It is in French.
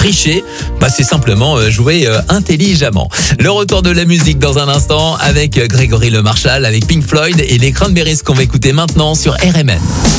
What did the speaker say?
tricher, c'est simplement jouer intelligemment. Le retour de la musique dans un instant avec Grégory Le Marchal, avec Pink Floyd et les Cranberries qu'on va écouter maintenant sur RMN.